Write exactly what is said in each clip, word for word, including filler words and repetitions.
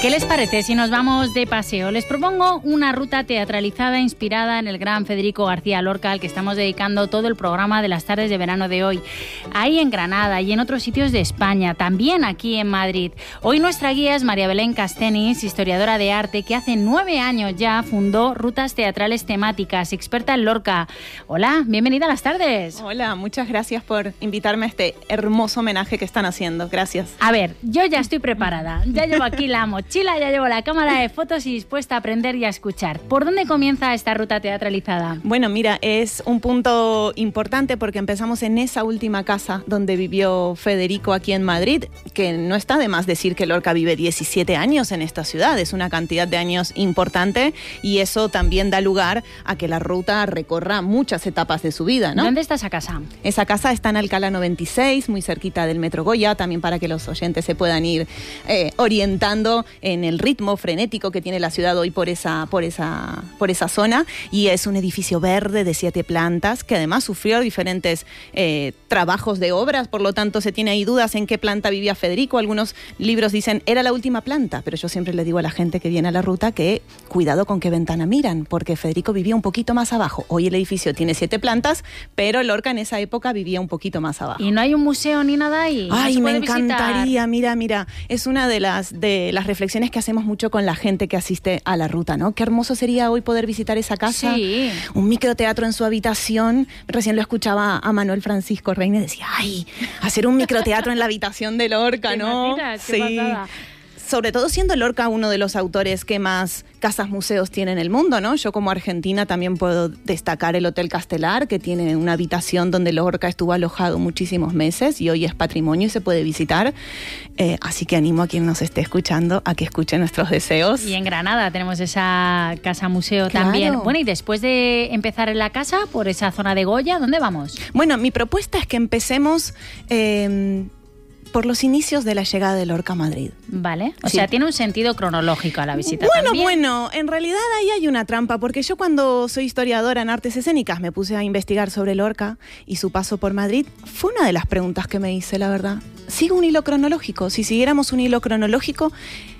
¿Qué les parece si nos vamos de paseo? Les propongo una ruta teatralizada inspirada en el gran Federico García Lorca, al que estamos dedicando todo el programa de las tardes de verano de hoy. Ahí en Granada y en otros sitios de España, también aquí en Madrid. Hoy nuestra guía es María Belén Castenis, historiadora de arte, que hace nueve años ya fundó Rutas Teatrales Temáticas, experta en Lorca. Hola, bienvenida a las tardes. Hola, muchas gracias por invitarme a este hermoso homenaje que están haciendo. Gracias. A ver, yo ya estoy preparada. Ya llevo aquí la mochila. Chila, ya llevo la cámara de fotos y dispuesta a aprender y a escuchar. ¿Por dónde comienza esta ruta teatralizada? Bueno, mira, es un punto importante porque empezamos en esa última casa donde vivió Federico aquí en Madrid, que no está de más decir que Lorca vive diecisiete años en esta ciudad. Es una cantidad de años importante y eso también da lugar a que la ruta recorra muchas etapas de su vida, ¿no? ¿Dónde está esa casa? Esa casa está en Alcalá noventa y seis, muy cerquita del Metro Goya, también para que los oyentes se puedan ir eh, orientando en el ritmo frenético que tiene la ciudad hoy por esa, por esa, por esa zona. Y es un edificio verde de siete plantas que además sufrió diferentes eh, trabajos de obras, por lo tanto se tiene ahí dudas en qué planta vivía Federico. Algunos libros dicen era la última planta, pero yo siempre le digo a la gente que viene a la ruta que cuidado con qué ventana miran, porque Federico vivía un poquito más abajo. Hoy el edificio tiene siete plantas, pero Lorca en esa época vivía un poquito más abajo. ¿Y no hay un museo ni nada ahí? Ay, ¿No me se puede encantaría, visitar? mira, mira, es una de las, de las reflexiones que hacemos mucho con la gente que asiste a la ruta, ¿no? Qué hermoso sería hoy poder visitar esa casa, sí. Un microteatro en su habitación. Recién lo escuchaba a Manuel Francisco Reina y decía, ay, hacer un microteatro en la habitación de Lorca, ¿no? ¿Te imaginas? Qué pasada. Sobre todo siendo Lorca uno de los autores que más casas museos tiene en el mundo, ¿no? Yo como argentina también puedo destacar el Hotel Castelar, que tiene una habitación donde Lorca estuvo alojado muchísimos meses y hoy es patrimonio y se puede visitar. Eh, así que animo a quien nos esté escuchando a que escuche nuestros deseos. Y en Granada tenemos esa casa museo Claro. también. Bueno, y después de empezar en la casa, por esa zona de Goya, ¿dónde vamos? Bueno, mi propuesta es que empecemos Eh, por los inicios de la llegada de Lorca a Madrid. Vale, o Sí. sea, tiene un sentido cronológico a la visita Bueno, también. bueno, en realidad ahí hay una trampa, porque yo cuando soy historiadora en artes escénicas me puse a investigar sobre Lorca y su paso por Madrid. Fue una de las preguntas que me hice, la verdad. ¿Sigo un hilo cronológico? Si siguiéramos un hilo cronológico,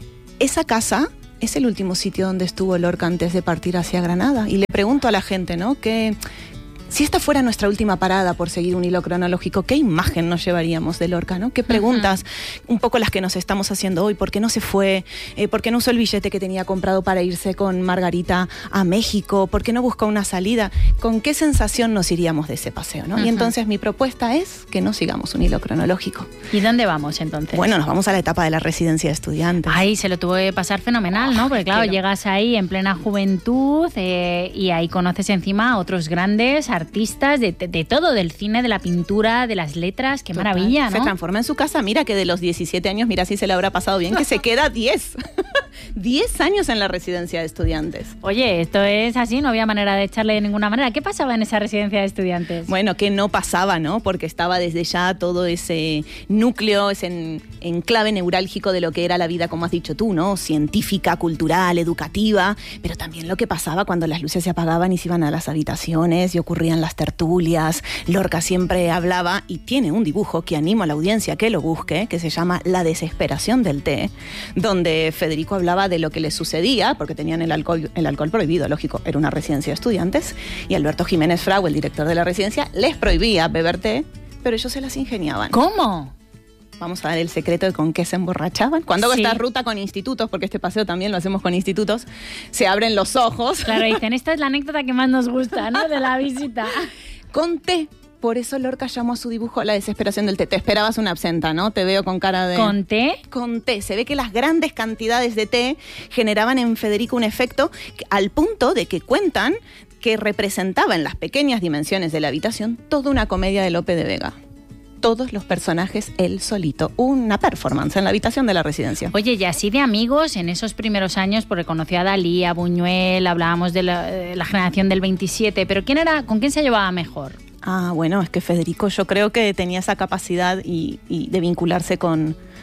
esa casa es el último sitio donde estuvo Lorca antes de partir hacia Granada. Y le pregunto a la gente, ¿no? Que si esta fuera nuestra última parada por seguir un hilo cronológico, ¿qué imagen nos llevaríamos de Lorca, ¿no? ¿Qué preguntas? Uh-huh. Un poco las que nos estamos haciendo hoy. ¿Por qué no se fue? Eh, ¿Por qué no usó el billete que tenía comprado para irse con Margarita a México? ¿Por qué no buscó una salida? ¿Con qué sensación nos iríamos de ese paseo, ¿no? Uh-huh. Y entonces mi propuesta es que no sigamos un hilo cronológico. ¿Y dónde vamos entonces? Bueno, nos vamos a la etapa de la residencia de estudiantes. Ahí se lo tuvo que pasar fenomenal, ¿no? Porque claro, Quiero. llegas ahí en plena juventud eh, y ahí conoces encima a otros grandes artistas de, de, de todo, del cine, de la pintura, de las letras. Qué Total. maravilla, ¿no? Se transforma en su casa. Mira que de los diecisiete años, mira si se le habrá pasado bien, que se queda diez. diez años en la residencia de estudiantes. Oye, esto es así, no había manera de echarle de ninguna manera. ¿Qué pasaba en esa residencia de estudiantes? Bueno, que no pasaba, ¿no? Porque estaba desde ya todo ese núcleo, ese enclave neurálgico de lo que era la vida, como has dicho tú, ¿no? Científica, cultural, educativa, pero también lo que pasaba cuando las luces se apagaban y se iban a las habitaciones y ocurrían las tertulias. Lorca siempre hablaba, y tiene un dibujo que animo a la audiencia que lo busque, que se llama La desesperación del té, donde Federico hablaba de lo que les sucedía, porque tenían el alcohol, el alcohol prohibido, lógico, era una residencia de estudiantes, y Alberto Jiménez Frau, el director de la residencia, les prohibía beber té, pero ellos se las ingeniaban. ¿Cómo? Vamos a dar el secreto de con qué se emborrachaban. Cuando hago Sí. esta ruta con institutos, porque este paseo también lo hacemos con institutos, se abren los ojos. Claro, dicen, esta es la anécdota que más nos gusta, ¿no? De la visita. Con té. Por eso Lorca llamó a su dibujo La desesperación del té. Te esperabas una absenta, ¿no? Te veo con cara de... ¿Con té? Con té. Se ve que las grandes cantidades de té generaban en Federico un efecto que, al punto de que cuentan que representaba en las pequeñas dimensiones de la habitación toda una comedia de Lope de Vega. Todos los personajes él solito. Una performance en la habitación de la residencia. Oye, y así de amigos en esos primeros años, porque conoció a Dalí, a Buñuel, hablábamos de la, de la generación del veintisiete, pero ¿quién era, con quién se llevaba mejor? Ah, bueno, es que Federico yo creo que tenía esa capacidad y, y de vincularse con,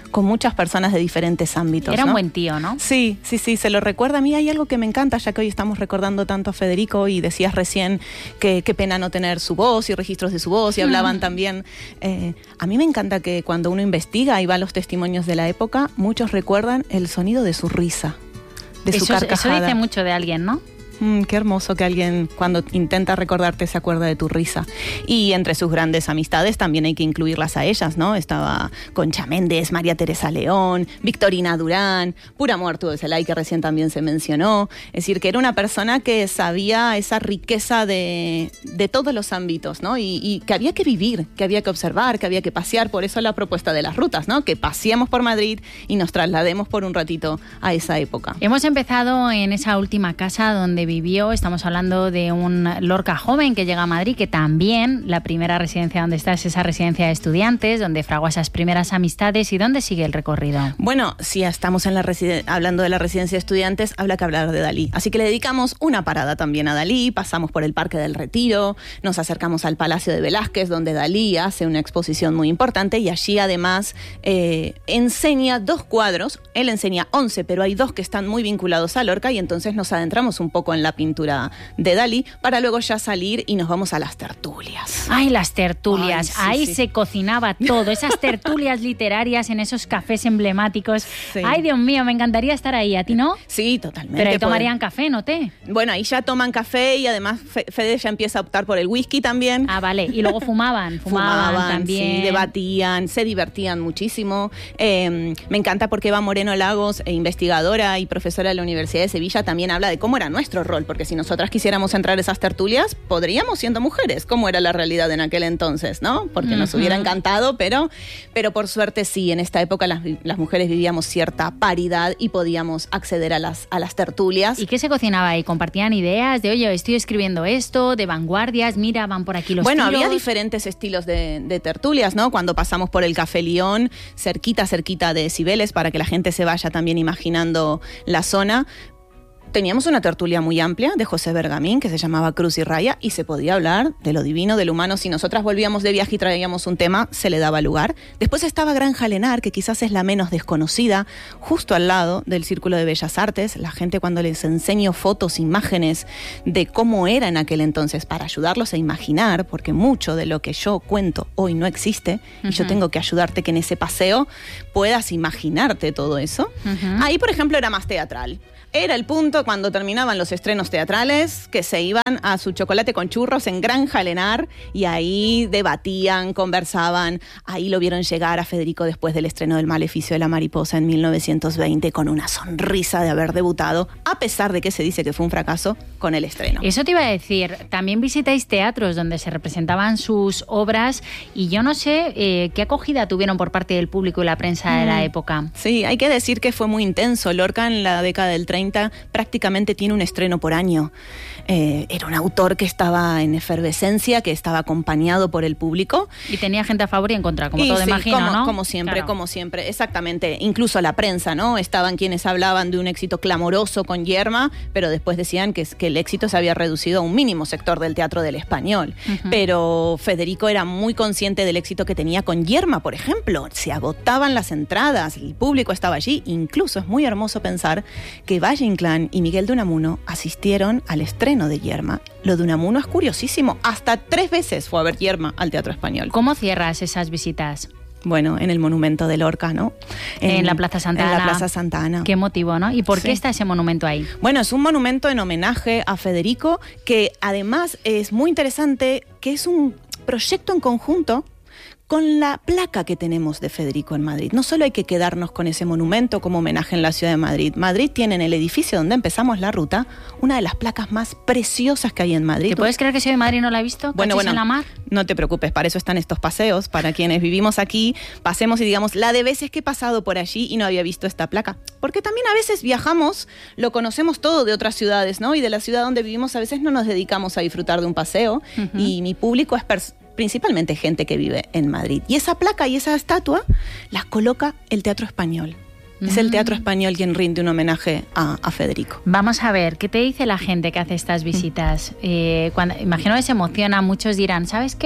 con muchas personas de diferentes ámbitos. Era ¿no? un buen tío, ¿no? Sí, sí, sí, se lo recuerda. A mí hay algo que me encanta, ya que hoy estamos recordando tanto a Federico y decías recién que qué pena no tener su voz y registros de su voz y hablaban mm. también. Eh, a mí me encanta que cuando uno investiga y va a los testimonios de la época, muchos recuerdan el sonido de su risa, de eso, su carcajada. Eso dice mucho de alguien, ¿no? Mm, qué hermoso que alguien cuando intenta recordarte se acuerda de tu risa. Y entre sus grandes amistades también hay que incluirlas a ellas, ¿no? Estaba Concha Méndez, María Teresa León, Victorina Durán, Pura Muerto de Celay, que recién también se mencionó. Es decir, que era una persona que sabía esa riqueza de, de todos los ámbitos, ¿no? Y, y que había que vivir, que había que observar, que había que pasear. Por eso la propuesta de las rutas, ¿no? Que paseemos por Madrid y nos traslademos por un ratito a esa época. Hemos empezado en esa última casa donde vivió, estamos hablando de un Lorca joven que llega a Madrid, que también la primera residencia donde está es esa residencia de estudiantes, donde fragua esas primeras amistades. ¿Y dónde sigue el recorrido? Bueno, si estamos en la residen- hablando de la residencia de estudiantes, habla que hablar de Dalí. Así que le dedicamos una parada también a Dalí, pasamos por el Parque del Retiro, nos acercamos al Palacio de Velázquez, donde Dalí hace una exposición muy importante y allí además eh, enseña dos cuadros. Él enseña once, pero hay dos que están muy vinculados a Lorca y entonces nos adentramos un poco en en la pintura de Dalí, para luego ya salir y nos vamos a las tertulias. Ay, las tertulias. Ay, sí, Ahí sí. se cocinaba todo. Esas tertulias literarias en esos cafés emblemáticos. Sí. Ay, Dios mío, me encantaría estar ahí. ¿A ti no? Sí, totalmente. Pero ahí tomarían poder. café, ¿no té? Bueno, ahí ya toman café y además Fede ya empieza a optar por el whisky también. Ah, vale. Y luego fumaban. Fumaban, fumaban también. Sí, debatían, se divertían muchísimo. Eh, me encanta porque Eva Moreno Lagos, investigadora y profesora de la Universidad de Sevilla, también habla de cómo era nuestro rol, porque si nosotras quisiéramos entrar a esas tertulias, podríamos siendo mujeres, cómo era la realidad en aquel entonces, ¿no? Porque uh-huh. nos hubiera encantado, pero, pero por suerte sí, en esta época las, las mujeres vivíamos cierta paridad y podíamos acceder a las, a las tertulias. ¿Y qué se cocinaba ahí? ¿Compartían ideas de, oye, estoy escribiendo esto, de vanguardias, mira, van por aquí los Bueno, tiros? Había diferentes estilos de, de tertulias, ¿no? Cuando pasamos por el Café León, cerquita, cerquita de Cibeles, para que la gente se vaya también imaginando la zona. Teníamos una tertulia muy amplia de José Bergamín que se llamaba Cruz y Raya y se podía hablar de lo divino, de lo humano. Si nosotras volvíamos de viaje y traíamos un tema, se le daba lugar. Después estaba Granja Lenar, que quizás es la menos desconocida, justo al lado del Círculo de Bellas Artes. La gente, cuando les enseño fotos, imágenes de cómo era en aquel entonces, para ayudarlos a imaginar, porque mucho de lo que yo cuento hoy no existe, uh-huh. y yo tengo que ayudarte que en ese paseo puedas imaginarte todo eso. Uh-huh. Ahí, por ejemplo, era más teatral. Era el punto cuando terminaban los estrenos teatrales, que se iban a su chocolate con churros en Granja Lenar y ahí debatían, conversaban. Ahí lo vieron llegar a Federico después del estreno del Maleficio de la Mariposa en mil novecientos veinte con una sonrisa de haber debutado, a pesar de que se dice que fue un fracaso con el estreno. Eso te iba a decir, también visitáis teatros donde se representaban sus obras y yo no sé eh, qué acogida tuvieron por parte del público y la prensa mm. de la época. Sí, hay que decir que fue muy intenso. Lorca en la década del treinta prácticamente tiene un estreno por año. Eh, era un autor que estaba en efervescencia, que estaba acompañado por el público. Y tenía gente a favor y en contra, como y todo sí, imagino, como, ¿no? Como siempre, claro. como siempre, exactamente. Incluso la prensa, ¿no? Estaban quienes hablaban de un éxito clamoroso con Yerma, pero después decían que, que el éxito se había reducido a un mínimo sector del teatro del español. Uh-huh. Pero Federico era muy consciente del éxito que tenía con Yerma, por ejemplo. Se agotaban las entradas, el público estaba allí. Incluso es muy hermoso pensar que Valle Inclán y Miguel de Unamuno asistieron al estreno de Yerma. Lo de Unamuno es curiosísimo. Hasta tres veces fue a ver Yerma al Teatro Español. ¿Cómo cierras esas visitas? Bueno, en el monumento de Lorca, ¿no? En, en la Plaza Santa Ana. En la Plaza Santa Ana. Qué motivo, ¿no? ¿Y por sí. qué está ese monumento ahí? Bueno, es un monumento en homenaje a Federico, que además es muy interesante, que es un proyecto en conjunto con la placa que tenemos de Federico en Madrid. No solo hay que quedarnos con ese monumento como homenaje en la ciudad de Madrid. Madrid tiene en el edificio donde empezamos la ruta una de las placas más preciosas que hay en Madrid. ¿Te puedes creer que si de Madrid no la he visto? Bueno, bueno, en la mar? No te preocupes, para eso están estos paseos. Para quienes vivimos aquí, pasemos y digamos la de veces que he pasado por allí y no había visto esta placa. Porque también a veces viajamos, lo conocemos todo de otras ciudades, ¿no? Y de la ciudad donde vivimos a veces no nos dedicamos a disfrutar de un paseo. Uh-huh. Y mi público es pers- principalmente gente que vive en Madrid. Y esa placa y esa estatua las coloca el Teatro Español. Es el Teatro Español quien rinde un homenaje a, a Federico. Vamos a ver, ¿qué te dice la gente que hace estas visitas? Eh, cuando, imagino que se emociona, muchos dirán, ¿sabes qué?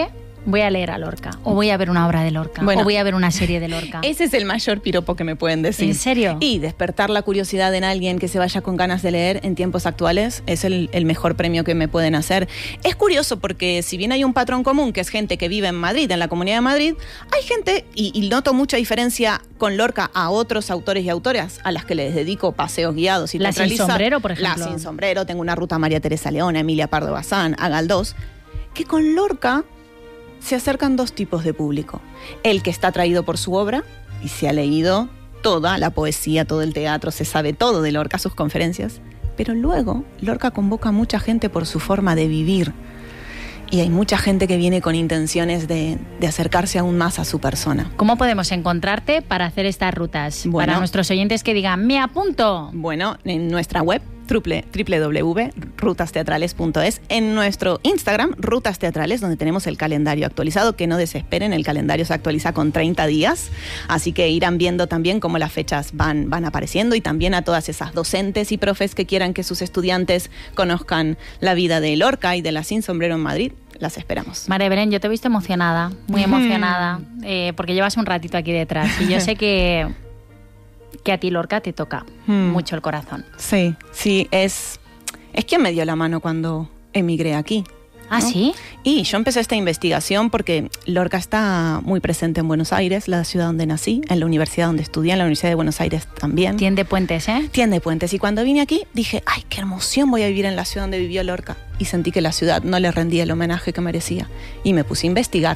voy a leer a Lorca, o voy a ver una obra de Lorca, bueno, o voy a ver una serie de Lorca. Ese es el mayor piropo que me pueden decir. ¿En serio? Y despertar la curiosidad en alguien que se vaya con ganas de leer en tiempos actuales es el, el mejor premio que me pueden hacer. Es curioso porque si bien hay un patrón común, que es gente que vive en Madrid, en la Comunidad de Madrid, hay gente, y, y noto mucha diferencia con Lorca a otros autores y autoras a las que les dedico paseos guiados y La Sin Sombrero, por ejemplo. La Sin Sombrero, tengo una ruta a María Teresa León, a Emilia Pardo Bazán, a Galdós, que con Lorca se acercan dos tipos de público. El que está atraído por su obra y se ha leído toda la poesía, todo el teatro, se sabe todo de Lorca, sus conferencias. Pero luego Lorca convoca a mucha gente por su forma de vivir. Y hay mucha gente que viene con intenciones de, de acercarse aún más a su persona. ¿Cómo podemos encontrarte para hacer estas rutas? Bueno, para nuestros oyentes que digan, ¡me apunto! Bueno, en nuestra web, doble u doble u doble u punto rutas teatrales punto es, en nuestro Instagram, Rutas Teatrales, donde tenemos el calendario actualizado, que no desesperen, el calendario se actualiza con treinta días, así que irán viendo también cómo las fechas van, van apareciendo, y también a todas esas docentes y profes que quieran que sus estudiantes conozcan la vida de Lorca y de la Sin Sombrero en Madrid, las esperamos. María Belén, yo te he visto emocionada, muy emocionada, eh, porque llevas un ratito aquí detrás, y yo sé que... que a ti, Lorca, te toca hmm. mucho el corazón. Sí, sí, es, es quien me dio la mano cuando emigré aquí. ¿Ah, ¿no? Sí? Y yo empecé esta investigación porque Lorca está muy presente en Buenos Aires, la ciudad donde nací, en la universidad donde estudié, en la Universidad de Buenos Aires también. Tiende puentes, ¿eh? Tiende puentes. Y cuando vine aquí dije, ¡ay, qué emoción! Voy a vivir en la ciudad donde vivió Lorca. Y sentí que la ciudad no le rendía el homenaje que merecía. Y me puse a investigar.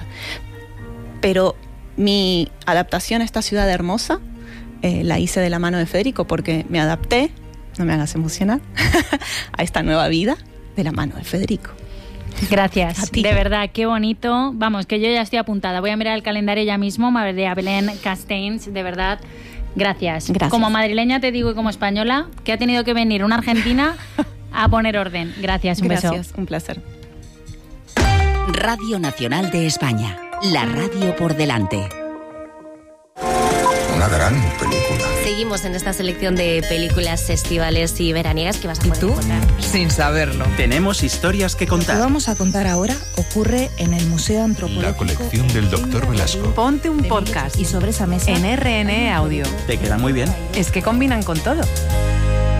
Pero mi adaptación a esta ciudad hermosa Eh, la hice de la mano de Federico porque me adapté, no me hagas emocionar, a esta nueva vida de la mano de Federico. Gracias, de verdad, qué bonito. Vamos, que yo ya estoy apuntada. Voy a mirar el calendario ya mismo, María Belén Castells, de verdad, gracias. Gracias. Como madrileña te digo, y como española, que ha tenido que venir una argentina a poner orden. Gracias, un Gracias, beso. Gracias, un placer. Radio Nacional de España, la radio por delante. Una gran película. Seguimos en esta selección de películas estivales y veraniegas que vas a poder ¿Y tú? encontrar. Sin saberlo. Tenemos historias que contar. Lo que vamos a contar ahora ocurre en el Museo Antropológico. La colección del doctor Velasco. Ponte un podcast. Y sobre esa mesa en R N E Audio. Te queda muy bien. Es que combinan con todo.